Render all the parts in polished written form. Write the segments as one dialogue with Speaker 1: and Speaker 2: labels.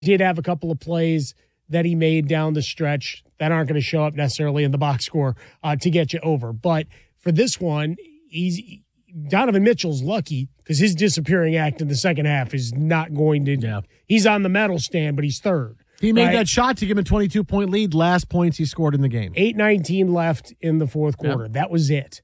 Speaker 1: did have a couple of plays that he made down the stretch that aren't going to show up necessarily in the box score to get you over. But for this one, Donovan Mitchell's lucky because his disappearing act in the second half is not going to. Yeah. He's on the medal stand, but he's third.
Speaker 2: He made that shot to give him a 22-point lead. Last points he scored in the game.
Speaker 1: 8:19 left in the fourth quarter. Yep. That was it.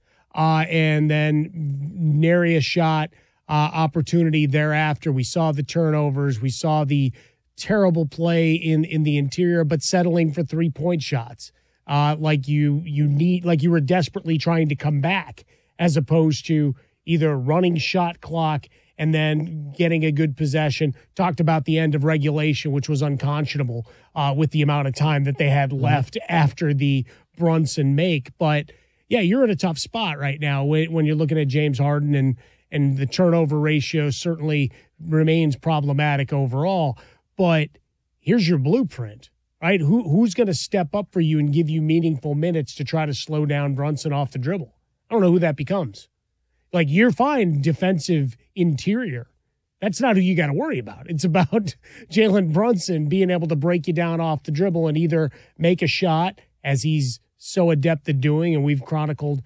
Speaker 1: And then nary a shot opportunity thereafter. We saw the turnovers. We saw the terrible play in the interior, but settling for 3-point shots. Like you were desperately trying to come back, as opposed to either running shot clock and then getting a good possession. Talked about the end of regulation, which was unconscionable with the amount of time that they had left after the Brunson make. But, yeah, you're in a tough spot right now when you're looking at James Harden, and the turnover ratio certainly remains problematic overall. But here's your blueprint, right? Who's going to step up for you and give you meaningful minutes to try to slow down Brunson off the dribble? I don't know who that becomes. Like, you're fine defensive interior. That's not who you got to worry about. It's about Jalen Brunson being able to break you down off the dribble and either make a shot, as he's so adept at doing, and we've chronicled,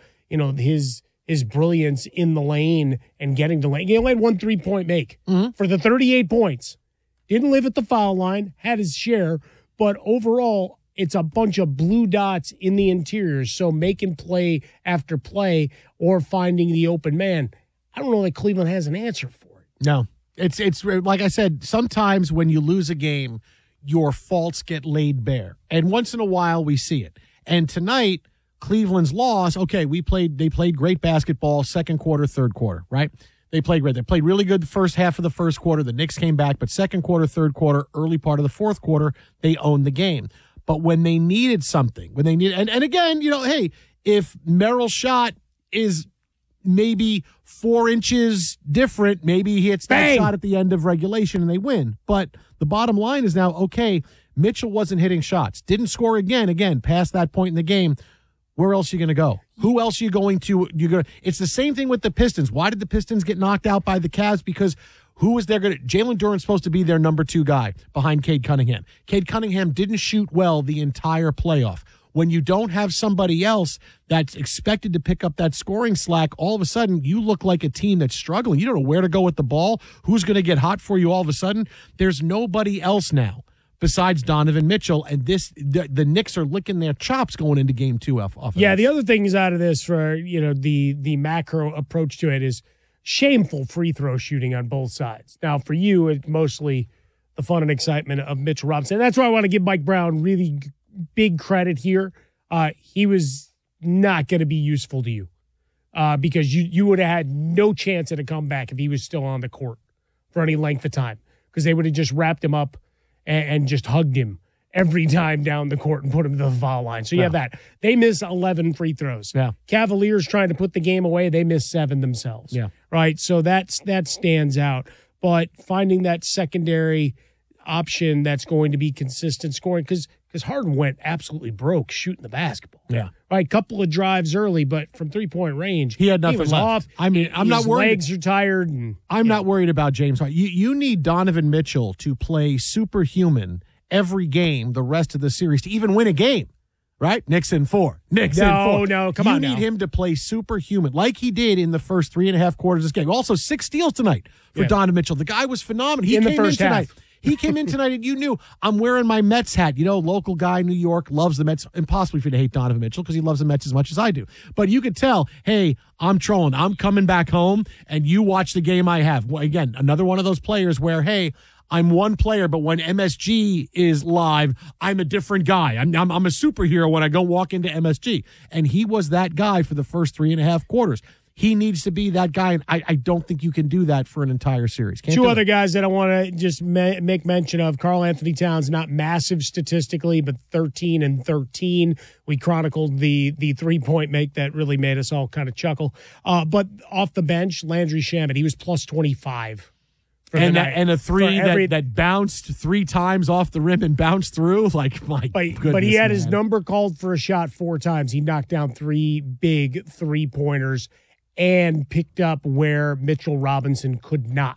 Speaker 1: his brilliance in the lane and getting to lane. He only had 1 3-point make for the 38 points. Didn't live at the foul line, had his share, but overall, it's a bunch of blue dots in the interior. So making play after play or finding the open man, I don't know that Cleveland has an answer for it.
Speaker 2: No, it's like I said, sometimes when you lose a game, your faults get laid bare. And once in a while we see it. And tonight, Cleveland's loss, okay, they played great basketball, second quarter, third quarter, right? They played great. They played really good the first half of the first quarter. The Knicks came back, but second quarter, third quarter, early part of the fourth quarter, they owned the game. But when they needed something, and again, hey, if Merrill's shot is maybe 4 inches different, maybe he hits that shot at the end of regulation and they win. But the bottom line is now, okay, Mitchell wasn't hitting shots, didn't score again, past that point in the game. Where else are you going to go? Who else are you going to? It's the same thing with the Pistons. Why did the Pistons get knocked out by the Cavs? Because who was there going to? Jalen Duren's supposed to be their number 2 guy behind Cade Cunningham. Cade Cunningham didn't shoot well the entire playoff. When you don't have somebody else that's expected to pick up that scoring slack, all of a sudden you look like a team that's struggling. You don't know where to go with the ball. Who's going to get hot for you all of a sudden? There's nobody else now besides Donovan Mitchell, and the Knicks are licking their chops going into game 2 off of
Speaker 1: Yeah, the other things out of this for the macro approach to it is shameful free throw shooting on both sides. Now, for you, it's mostly the fun and excitement of Mitchell Robinson. And that's why I want to give Mike Brown really big credit here. He was not going to be useful to you because you would have had no chance at a comeback if he was still on the court for any length of time, because they would have just wrapped him up and just hugged him every time down the court and put him to the foul line. So you have that. They miss 11 free throws.
Speaker 2: Yeah.
Speaker 1: Cavaliers trying to put the game away, they miss 7 themselves.
Speaker 2: Yeah.
Speaker 1: Right? So that stands out. But finding that secondary option that's going to be consistent scoring, because Harden went absolutely broke shooting the basketball.
Speaker 2: Yeah.
Speaker 1: Right? Couple of drives early, but from 3-point range,
Speaker 2: he had nothing
Speaker 1: was
Speaker 2: left.
Speaker 1: Off.
Speaker 2: I mean, I'm not worried.
Speaker 1: His legs are tired.
Speaker 2: I'm not worried about James Harden. You need Donovan Mitchell to play superhuman every game the rest of the series to even win a game, right? Knicks in 4. Knicks in 4.
Speaker 1: No, come on now.
Speaker 2: You need him to play superhuman like he did in the first 3.5 quarters of this game. Also, 6 steals tonight for Donovan Mitchell. The guy was phenomenal. He
Speaker 1: came
Speaker 2: in
Speaker 1: tonight.
Speaker 2: Half. He came in tonight, and you knew, I'm wearing my Mets hat. Local guy, New York, loves the Mets. Impossible for you to hate Donovan Mitchell because he loves the Mets as much as I do. But you could tell, hey, I'm trolling. I'm coming back home, and you watch the game I have. Well, again, another one of those players where, hey, I'm one player, but when MSG is live, I'm a different guy. I'm a superhero when I go walk into MSG. And he was that guy for the first 3.5 quarters. He needs to be that guy, and I don't think you can do that for an entire series.
Speaker 1: Two other guys that I want to just make mention of. Karl Anthony Towns, not massive statistically, but 13 and 13. We chronicled the 3-point make that really made us all kind of chuckle. But off the bench, Landry Shamet, he was plus 25.
Speaker 2: And a three that bounced 3 times off the rim and bounced through. Like, my goodness,
Speaker 1: but he had his number called for a shot 4 times. He knocked down 3 big 3-pointers and picked up where Mitchell Robinson could not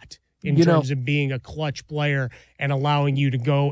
Speaker 1: in terms of being a clutch player and allowing you to go